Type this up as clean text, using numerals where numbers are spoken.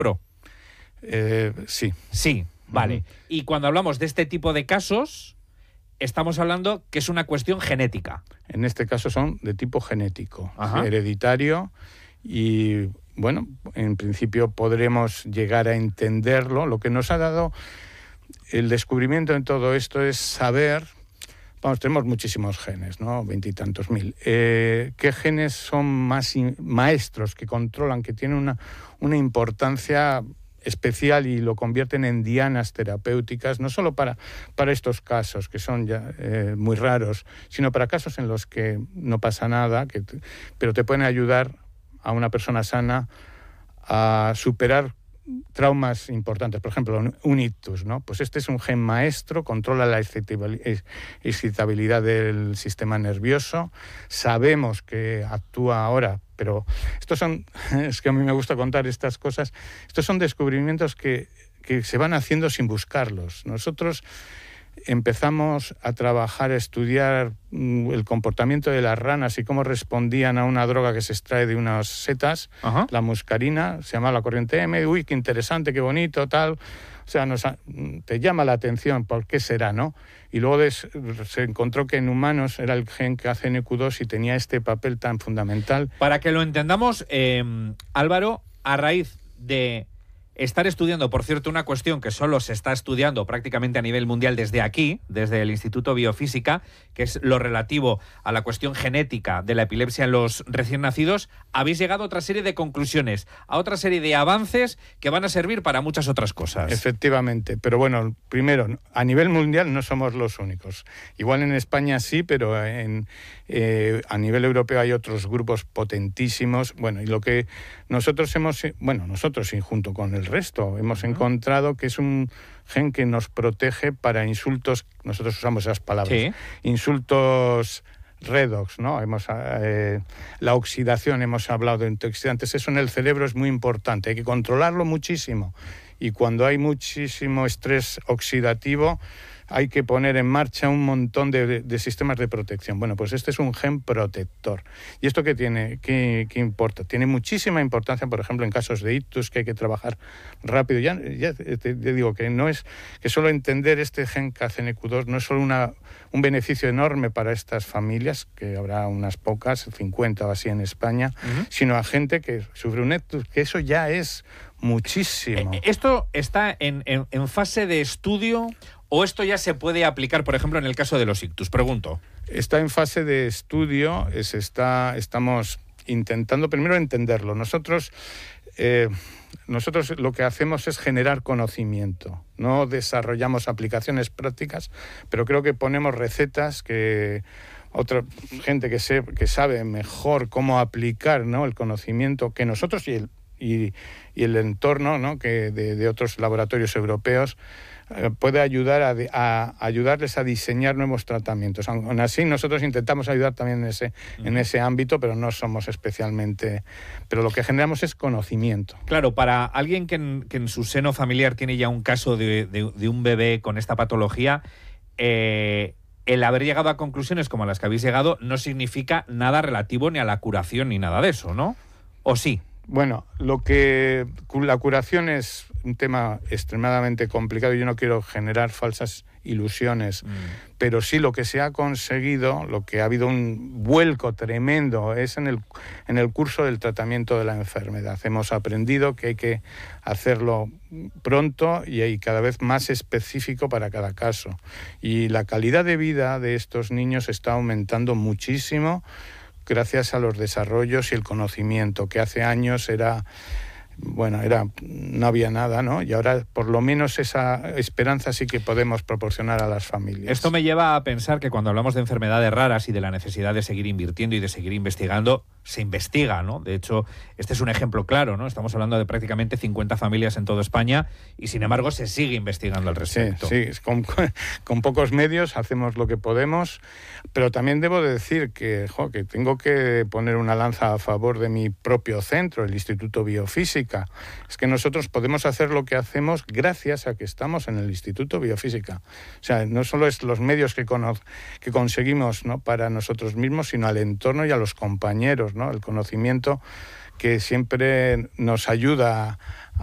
Pro. Sí. Sí, vale. Y cuando hablamos de este tipo de casos, estamos hablando que es una cuestión genética. En este caso son de tipo genético, Ajá. hereditario, y bueno, en principio podremos llegar a entenderlo. Lo que nos ha dado el descubrimiento en todo esto es saber, tenemos muchísimos genes, ¿no? 20 y tantos mil. ¿Qué genes son más maestros, que controlan, que tienen una importancia especial y lo convierten en dianas terapéuticas, no solo para estos casos, que son ya muy raros, sino para casos en los que no pasa nada, pero te pueden ayudar a una persona sana a superar traumas importantes? Por ejemplo, un ictus, ¿no? Pues este es un gen maestro, controla la excitabilidad del sistema nervioso. Sabemos que actúa ahora, pero es que a mí me gusta contar estas cosas. Estos son descubrimientos que se van haciendo sin buscarlos. Nosotros empezamos a trabajar, a estudiar el comportamiento de las ranas y cómo respondían a una droga que se extrae de unas setas. Ajá. La muscarina, se llama la corriente M. Uy, qué interesante, qué bonito, tal. O sea, te llama la atención, ¿por qué será, no? Y luego se encontró que en humanos era el gen que hace NQ2 y tenía este papel tan fundamental. Para que lo entendamos, Álvaro, a raíz de estar estudiando, por cierto, una cuestión que solo se está estudiando prácticamente a nivel mundial desde aquí, desde el Instituto Biofísica, que es lo relativo a la cuestión genética de la epilepsia en los recién nacidos, habéis llegado a otra serie de conclusiones, a otra serie de avances que van a servir para muchas otras cosas. Efectivamente, pero bueno, primero, a nivel mundial no somos los únicos. Igual en España sí, pero a nivel europeo hay otros grupos potentísimos. Bueno, y lo que nosotros y junto con el resto hemos encontrado que es un gen que nos protege para insultos, nosotros usamos esas palabras, sí. Insultos redox, ¿no? La oxidación, hemos hablado de antioxidantes, eso en el cerebro es muy importante, hay que controlarlo muchísimo, y cuando hay muchísimo estrés oxidativo hay que poner en marcha un montón de sistemas de protección. Bueno, pues este es un gen protector. ¿Y esto qué tiene? ¿Qué importa? Tiene muchísima importancia, por ejemplo, en casos de ictus, que hay que trabajar rápido. Ya te digo que no es que solo entender este gen KCNQ2 no es solo un beneficio enorme para estas familias, que habrá unas pocas, 50 o así en España, sino a gente que sufre un ictus, que eso ya es muchísimo. ¿Esto está en fase de estudio o esto ya se puede aplicar, por ejemplo, en el caso de los ictus? Pregunto. Está en fase de estudio, estamos intentando primero entenderlo. Nosotros lo que hacemos es generar conocimiento. No desarrollamos aplicaciones prácticas, pero creo que ponemos recetas que otra gente que sabe mejor cómo aplicar, ¿no?, el conocimiento que nosotros y el entorno, ¿no?, que de otros laboratorios europeos puede ayudar a ayudarles a diseñar nuevos tratamientos. Aún así, nosotros intentamos ayudar también en ese ámbito, pero no somos especialmente... Pero lo que generamos es conocimiento. Claro, para alguien que en su seno familiar tiene ya un caso de un bebé con esta patología, el haber llegado a conclusiones como las que habéis llegado no significa nada relativo ni a la curación ni nada de eso, ¿no? ¿O sí? Bueno, la curación es un tema extremadamente complicado. Yo no quiero generar falsas ilusiones, pero sí lo que se ha conseguido, lo que ha habido un vuelco tremendo es en el curso del tratamiento de la enfermedad. Hemos aprendido que hay que hacerlo pronto y cada vez más específico para cada caso. Y la calidad de vida de estos niños está aumentando muchísimo gracias a los desarrollos y el conocimiento, que hace años no había nada, ¿no? Y ahora por lo menos esa esperanza sí que podemos proporcionar a las familias. Esto me lleva a pensar que cuando hablamos de enfermedades raras y de la necesidad de seguir invirtiendo y de seguir investigando, se investiga, ¿no? De hecho, este es un ejemplo claro, ¿no? Estamos hablando de prácticamente 50 familias en toda España y, sin embargo, se sigue investigando al respecto. Sí, con pocos medios hacemos lo que podemos, pero también debo decir que tengo que poner una lanza a favor de mi propio centro, el Instituto Biofísica. Es que nosotros podemos hacer lo que hacemos gracias a que estamos en el Instituto Biofísica. O sea, no solo es los medios que conseguimos, ¿no?, para nosotros mismos, sino al entorno y a los compañeros, ¿no? El conocimiento que siempre nos ayuda